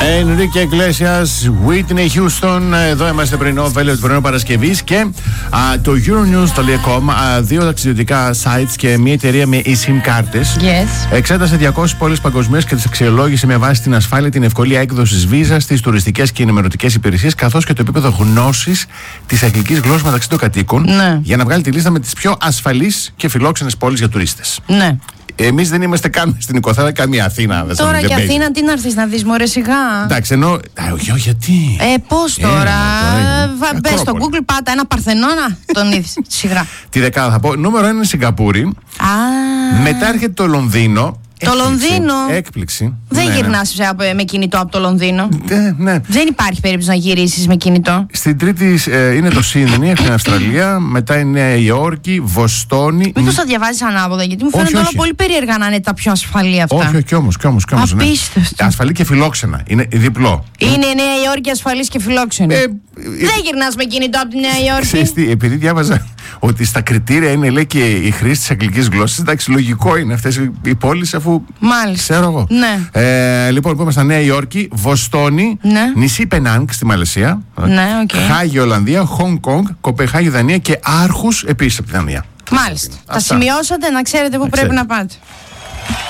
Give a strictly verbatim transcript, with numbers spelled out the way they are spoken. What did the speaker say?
Ενρίκε Ιglesias, Whitney Houston. Εδώ είμαστε πρωινό, βέλιο του πρωινό Παρασκευής. Και α, το Euronews τελεία com, δύο ταξιδιωτικά sites και μια εταιρεία με eSIM κάρτες, yes. εξέτασε διακόσιες πόλεις παγκοσμίως και τις αξιολόγησε με βάση την ασφάλεια, την ευκολία έκδοσης βίζας, τις τουριστικές και ενημερωτικές υπηρεσίες, καθώς και το επίπεδο γνώσης της αγγλικής γλώσσας μεταξύ των κατοίκων, ναι. για να βγάλει τη λίστα με τις πιο ασφαλείς και φιλόξενες πόλεις για τουρίστες. Ναι. Εμείς δεν είμαστε καν στην Οικοθέρα, καμία Αθήνα. Δεν τώρα και Αθήνα, τι να έρθεις να δεις, μωρέ, σιγά. Εντάξει, ενώ. Γιατί. Ε, πώς τώρα. Ε, Μπες στο Google, πάτα ένα Παρθενώνα, τον είδες. Σιγά. Τη δεκάδα θα πω. Νούμερο ένα είναι η Σιγκαπούρη. Α. Μετά έρχεται το Λονδίνο. Το Έκπληξη. Λονδίνο. Έκπληξη. Δεν ναι, γυρνάς ναι. με κινητό από το Λονδίνο. Ναι, ναι. Δεν υπάρχει περίπτωση να γυρίσεις με κινητό. Στην τρίτη ε, είναι το Σίδνεϊ, στην Αυστραλία. Μετά είναι Νέα Υόρκη, Βοστόνη. Μήπως το διαβάζεις ανάποδα, γιατί μου φαίνεται όλα πολύ περίεργα να είναι τα πιο ασφαλή αυτά. Όχι, όχι, κι όμως, κι όμως, κι όμως, απίστευτο. Ναι. Ασφαλή και φιλόξενα. Είναι διπλό. Είναι η Νέα Υόρκη ασφαλής και φιλόξενη. Ε, Δεν γυρνάς με κινητό από τη Νέα Υόρκη. Ξέρεις τι, επειδή διάβαζα ότι στα κριτήρια είναι, λέει, και η χρήση της αγγλικής γλώσσας. Εντάξει, λογικό είναι αυτές οι πόλεις, αφού. Μάλιστα. Ξέρω εγώ. Ναι. Ε, λοιπόν, πάμε στα Νέα Υόρκη, Βοστόνη, ναι. νησί Πενάνγκ στη Μαλαισία, ναι, okay. Χάγη Ολλανδία, Χονγκ Κονγκ, Κοπεχάγη Δανία και Άρχους επίσης από τη Δανία. Μάλιστα. Τα σημειώσατε να ξέρετε πού πρέπει να πάτε.